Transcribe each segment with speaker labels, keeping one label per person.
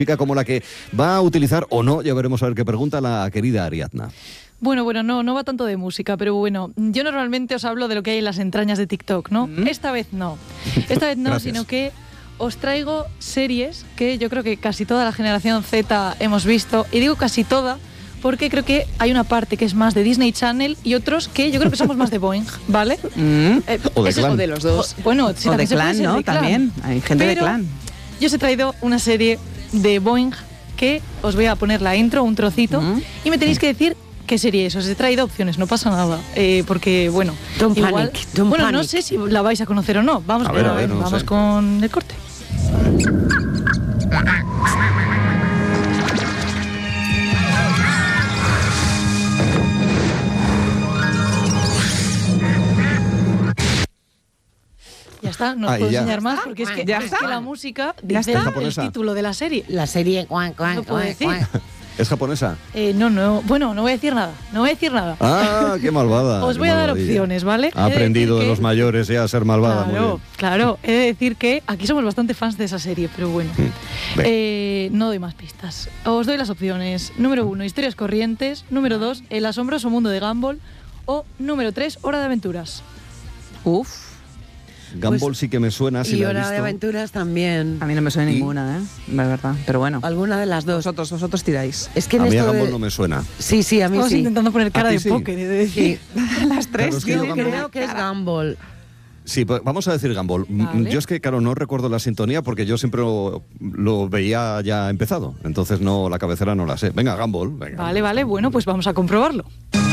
Speaker 1: como la que va a utilizar o no, ya veremos a ver qué pregunta la querida Ariadna.
Speaker 2: Bueno, no va tanto de música, pero bueno, yo normalmente os hablo de lo que hay en las entrañas de TikTok, ¿no? Esta vez no, sino que os traigo series que yo creo que casi toda la generación Z hemos visto, y digo casi toda porque creo que hay una parte que es más de Disney Channel y otros que yo creo que somos más de Boing, ¿vale?
Speaker 1: O de Clan.
Speaker 3: O de los dos.
Speaker 2: Bueno, sí,
Speaker 3: o de
Speaker 2: también se puede
Speaker 3: Clan,
Speaker 2: ser
Speaker 3: ¿no?
Speaker 2: de Clan.
Speaker 3: También, hay gente de
Speaker 2: Pero
Speaker 3: Clan.
Speaker 2: yo os he traído una serie de Boing que os voy a poner la intro, un trocito, y me tenéis que decir qué serie es. Os he traído opciones, no pasa nada, porque bueno,
Speaker 4: Don't
Speaker 2: igual,
Speaker 4: panic, don't
Speaker 2: bueno, no
Speaker 4: panic.
Speaker 2: sé si la vais a conocer o no. Vamos
Speaker 1: A ver, no
Speaker 2: vamos
Speaker 1: sé.
Speaker 2: con el corte. Ya está, no os puedo
Speaker 1: ya.
Speaker 2: enseñar más porque es que,
Speaker 3: ¿Ya
Speaker 2: es
Speaker 3: está?
Speaker 2: que la música
Speaker 3: ¿Ya
Speaker 2: dice
Speaker 3: está?
Speaker 2: el
Speaker 1: ¿Japonesa?
Speaker 2: título de la serie.
Speaker 4: La serie cuan,
Speaker 2: No puedo decir.
Speaker 1: ¿Es japonesa?
Speaker 2: Bueno, no voy a decir nada,
Speaker 1: Ah, qué malvada.
Speaker 2: Os
Speaker 1: qué
Speaker 2: voy a dar
Speaker 1: maravilla.
Speaker 2: opciones, ¿vale?
Speaker 1: Ha
Speaker 2: He de
Speaker 1: aprendido
Speaker 2: decir
Speaker 1: de los
Speaker 2: que-
Speaker 1: mayores ya a ser malvada. muy bien.
Speaker 2: Claro, he de decir que aquí somos bastante fans de esa serie, pero bueno. No doy más pistas. Os doy las opciones. Número 1, Historias Corrientes. Número 2, El asombroso mundo de Gumball. O número 3, Hora de Aventuras.
Speaker 3: Uf,
Speaker 1: Gumball sí que me suena, si
Speaker 4: y
Speaker 1: la he
Speaker 4: Hora
Speaker 1: visto.
Speaker 4: de Aventuras también.
Speaker 3: a mí no me suena
Speaker 1: ¿Y?
Speaker 3: ninguna, de verdad. Pero bueno,
Speaker 4: Alguna de las dos.
Speaker 3: vosotros tiráis.
Speaker 4: Es que
Speaker 1: A
Speaker 4: en
Speaker 1: mí a
Speaker 4: esto
Speaker 1: Gumball
Speaker 4: de...
Speaker 1: no me suena.
Speaker 4: Sí, a mí
Speaker 2: Estamos
Speaker 4: sí.
Speaker 2: intentando poner cara
Speaker 1: ¿A ti
Speaker 2: de
Speaker 1: sí?
Speaker 2: póker, he de decir.
Speaker 3: Las tres.
Speaker 1: Claro, es que
Speaker 4: Yo
Speaker 1: yo
Speaker 4: creo que es Gumball.
Speaker 1: Sí, pues vamos a decir Gumball.
Speaker 2: Vale.
Speaker 1: Yo es que, claro, no recuerdo la sintonía porque yo siempre lo veía ya empezado. Entonces no, la cabecera no la sé. Venga, Gumball. Venga.
Speaker 2: Vale, bueno, pues vamos a comprobarlo.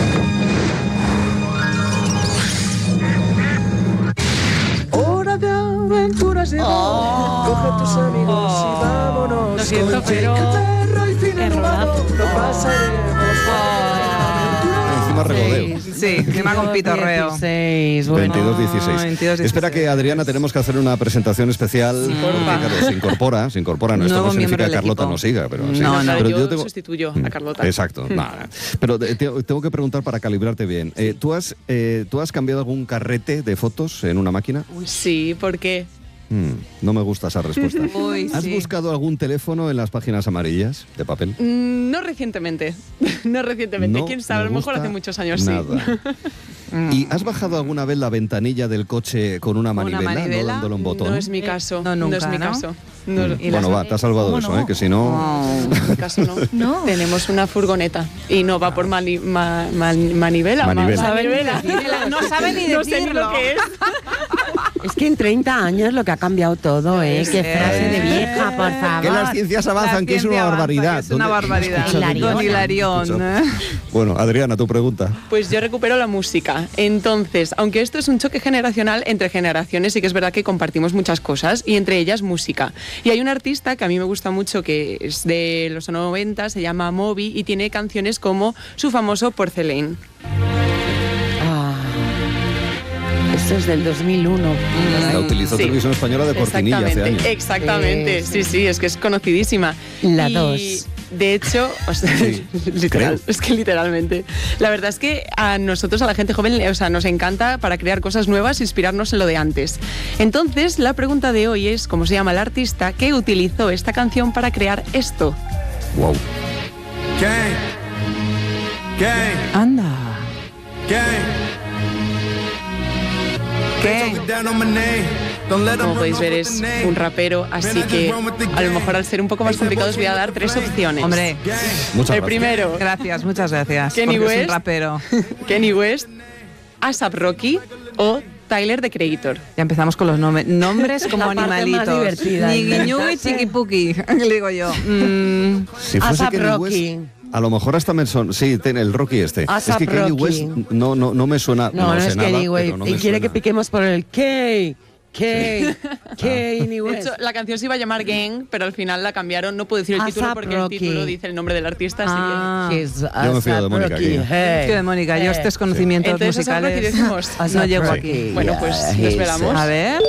Speaker 5: Hora de aventuras llegó. Coge tus amigos y vámonos.
Speaker 2: Lo siento,
Speaker 5: Con
Speaker 2: pero
Speaker 5: Jake, perro y fin
Speaker 2: errorazo.
Speaker 5: inhumano, lo pasaremos.
Speaker 1: Encima regodeo.
Speaker 3: Sí, encima con pitorreo.
Speaker 4: 16, bueno.
Speaker 1: 22-16.
Speaker 3: 22-16.
Speaker 1: Espera que, Adriana, tenemos que hacer una presentación especial. Porque, claro, se incorpora. No, esto
Speaker 3: Nuevo
Speaker 1: no significa
Speaker 3: miembro
Speaker 1: que
Speaker 3: del
Speaker 1: Carlota
Speaker 3: equipo.
Speaker 1: no siga, pero sí.
Speaker 3: No,
Speaker 1: Pero
Speaker 3: yo
Speaker 1: tengo-
Speaker 3: sustituyo a Carlota.
Speaker 1: Exacto. Nada. Pero tengo que preguntar para calibrarte bien. ¿Tú has cambiado algún carrete de fotos en una máquina?
Speaker 6: Sí, ¿por qué?
Speaker 1: No me gusta esa respuesta.
Speaker 3: Uy,
Speaker 1: ¿Has
Speaker 3: sí.
Speaker 1: buscado algún teléfono en las páginas amarillas de papel?
Speaker 6: No recientemente. No recientemente.
Speaker 1: No
Speaker 6: ¿Quién sabe? A
Speaker 1: me
Speaker 6: lo mejor
Speaker 1: gusta
Speaker 6: hace muchos años
Speaker 1: nada. ¿Y has bajado alguna vez la ventanilla del coche con una manivela, no
Speaker 3: manivela?
Speaker 1: dándole un botón?
Speaker 6: No es mi caso.
Speaker 3: no, nunca,
Speaker 6: es mi
Speaker 3: ¿no?
Speaker 6: caso. No,
Speaker 3: ¿Y
Speaker 1: Bueno,
Speaker 3: las-
Speaker 1: va, te has salvado
Speaker 2: ¿Cómo
Speaker 1: eso,
Speaker 2: no?
Speaker 1: que si no...
Speaker 3: Oh.
Speaker 6: en mi caso no.
Speaker 2: No.
Speaker 6: Tenemos una furgoneta y no va por manivela.
Speaker 1: Manivela.
Speaker 6: Manivela.
Speaker 3: No sabe ni
Speaker 6: No sé ni
Speaker 3: decirlo.
Speaker 6: lo que es.
Speaker 4: Es que en 30 años lo que ha cambiado todo, ¿eh? Qué frase de vieja, por favor.
Speaker 1: Que las ciencias avanzan,
Speaker 3: La
Speaker 1: que es una
Speaker 3: ciencia avanza,
Speaker 1: barbaridad.
Speaker 3: que es una
Speaker 1: ¿Dónde-
Speaker 3: barbaridad.
Speaker 1: Escucha,
Speaker 3: Don Hilarión.
Speaker 1: Escucha. Bueno, Adriana, tu pregunta.
Speaker 6: Pues yo recupero la música. Entonces, aunque esto es un choque generacional entre generaciones, sí que es verdad que compartimos muchas cosas y entre ellas música. Y hay un artista que a mí me gusta mucho, que es de los 90, se llama Moby y tiene canciones como su famoso Porcelain.
Speaker 4: Ah, esto es del 2001.
Speaker 1: La utilizó
Speaker 6: Sí.
Speaker 1: Televisión Española de cortinilla hace años.
Speaker 6: Exactamente. Sí, es que es conocidísima.
Speaker 4: La
Speaker 6: Y,
Speaker 4: 2.
Speaker 6: De hecho, o sea,
Speaker 1: Sí,
Speaker 6: literal,
Speaker 1: creo.
Speaker 6: es que literalmente. La verdad es que a nosotros, a la gente joven, o sea, nos encanta para crear cosas nuevas, inspirarnos en lo de antes. Entonces, la pregunta de hoy es, ¿cómo se llama el artista que utilizó esta canción para crear esto?
Speaker 1: Wow.
Speaker 3: Anda. ¿Qué?
Speaker 6: Como podéis ver, es un rapero, así que a lo mejor al ser un poco más complicado os voy a dar 3 opciones.
Speaker 3: Hombre,
Speaker 1: Muchas
Speaker 6: El
Speaker 1: gracias.
Speaker 6: primero,
Speaker 3: gracias, muchas gracias.
Speaker 6: Kenny
Speaker 3: porque es
Speaker 6: West.
Speaker 3: un rapero.
Speaker 6: Kenny West, A$AP Rocky o Tyler, The Creator.
Speaker 3: Ya empezamos con los nombres como
Speaker 4: La parte más
Speaker 3: animalitos.
Speaker 4: divertida,
Speaker 3: Ñigui-ñugui,
Speaker 4: inventarse.
Speaker 3: chiquipuki, le digo yo.
Speaker 1: Si fuese
Speaker 4: A$AP
Speaker 1: Kanye
Speaker 4: Rocky.
Speaker 1: West, a lo mejor hasta me son... Sí, tiene el Rocky este. Es
Speaker 4: A$AP
Speaker 1: que Kanye
Speaker 4: Rocky.
Speaker 1: West no me suena...
Speaker 4: No, no
Speaker 1: sé
Speaker 4: es
Speaker 1: nada,
Speaker 4: Kenny West.
Speaker 1: pero no me
Speaker 4: Y quiere
Speaker 1: suena.
Speaker 4: que piquemos por el Kenny
Speaker 6: De
Speaker 4: West.
Speaker 6: hecho, la canción se iba a llamar Gang, pero al final la cambiaron. No puedo decir el título
Speaker 4: A$AP
Speaker 6: porque
Speaker 4: Rocky.
Speaker 6: el título dice el nombre del artista,
Speaker 3: Ah.
Speaker 4: He's
Speaker 1: Yo me fío de
Speaker 4: A$AP
Speaker 1: Mónica
Speaker 4: Rocky.
Speaker 1: aquí.
Speaker 4: Hey.
Speaker 3: Tío de Mónica, yo estos conocimientos
Speaker 6: Entonces, A$AP Rocky
Speaker 3: musicales
Speaker 6: decimos.
Speaker 3: no llego
Speaker 4: A$AP
Speaker 3: aquí.
Speaker 4: Rocky.
Speaker 6: Bueno, pues
Speaker 4: Yeah,
Speaker 6: nos
Speaker 4: he's
Speaker 6: velamos.
Speaker 3: A ver.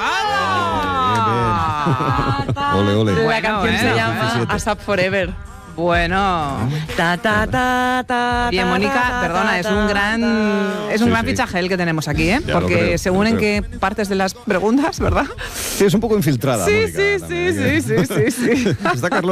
Speaker 1: Bien, bien. Ole, ole.
Speaker 6: La
Speaker 3: Bueno,
Speaker 6: canción se
Speaker 3: bueno.
Speaker 6: llama
Speaker 1: 17.
Speaker 6: A$AP Forever.
Speaker 3: Bueno. Bien, Mónica, perdona, es un gran fichaje el que tenemos aquí, ¿eh?
Speaker 1: Ya lo
Speaker 3: porque
Speaker 1: creo,
Speaker 3: según
Speaker 1: lo
Speaker 3: en
Speaker 1: creo.
Speaker 3: qué partes de las preguntas, ¿verdad?
Speaker 1: Sí, es un poco infiltrada.
Speaker 3: Sí,
Speaker 1: Mónica,
Speaker 3: sí,
Speaker 1: también.
Speaker 3: sí.
Speaker 1: Está Carlos